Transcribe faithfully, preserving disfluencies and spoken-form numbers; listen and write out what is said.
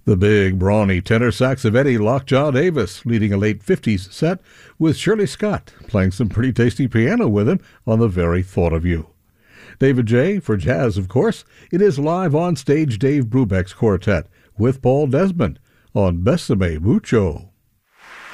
The big, brawny tenor sax of Eddie Lockjaw Davis, leading a late fifties set, with Shirley Scott playing some pretty tasty piano with him on The Very Thought of You. David J., for jazz, of course, it is live on stage Dave Brubeck's quartet with Paul Desmond on Bésame Mucho.